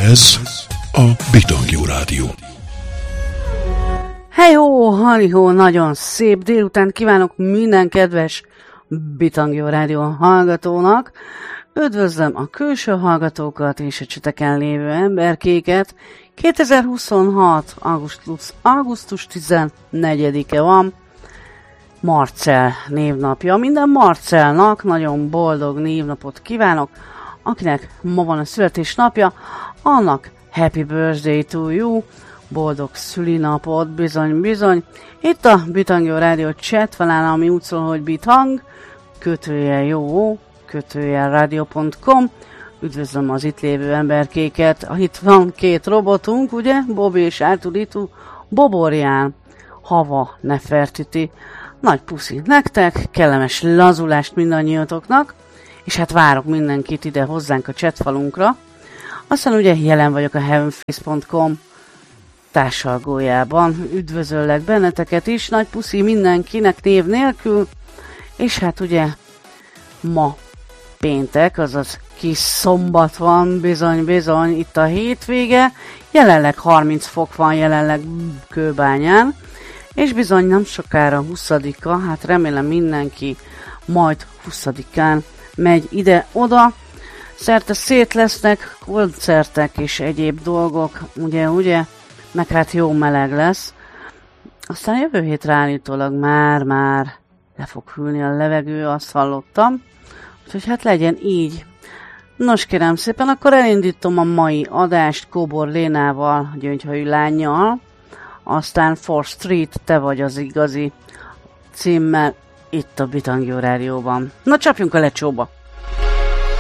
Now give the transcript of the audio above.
Ez a Bitangjó Rádió. Hejhó, halihó, nagyon szép délután kívánok minden kedves Bitangjó Rádió hallgatónak. Üdvözlöm a külső hallgatókat és a csüteken lévő emberkéket. 2026. augusztus 14-e van, Marcell névnapja. Minden Marcellnak nagyon boldog névnapot kívánok. Akinek ma van a születésnapja, annak happy birthday to you, boldog szülinapot, bizony. Itt a Bitangjó Rádió chat falán, ami úgy szól, hogy bitang, _jó, _radio.com. Üdvözlöm az itt lévő emberkéket. Itt van két robotunk, ugye? Bobby és Árturitu, Boborján, Hava Nefertiti. Nagy puszi nektek, kellemes lazulást mindannyiatoknak, és hát várok mindenkit ide hozzánk a chatfalunkra. Aztán ugye jelen vagyok a heavenface.com társalgójában. Üdvözöllek benneteket is, nagy puszi mindenkinek név nélkül, és hát ugye ma péntek, azaz kis szombat van, bizony, itt a hétvége, jelenleg 30 fok van jelenleg Kőbányán, és bizony nem sokára 20-a, hát remélem mindenki majd 20-án megy ide-oda, szerte szét lesznek koncertek és egyéb dolgok, ugye, meg hát jó meleg lesz. Aztán jövő hétre állítólag már le fog hűlni a levegő, azt hallottam, úgyhogy hát legyen így. Nos kérem szépen, akkor elindítom a mai adást Kóbor Lénával, Gyöngyhajú lánnyal, aztán 4th Street, te vagy az igazi címmel itt a Bitangjó Rádióban. Na csapjunk a lecsóba!